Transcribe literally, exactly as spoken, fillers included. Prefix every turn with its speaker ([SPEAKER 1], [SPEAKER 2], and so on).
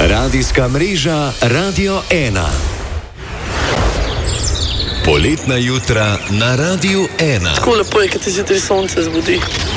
[SPEAKER 1] Radijska mreža Radio ena. Poletna jutra na Radiu ena.
[SPEAKER 2] Tako lepo je, kad te zjutraj sonce zbudi.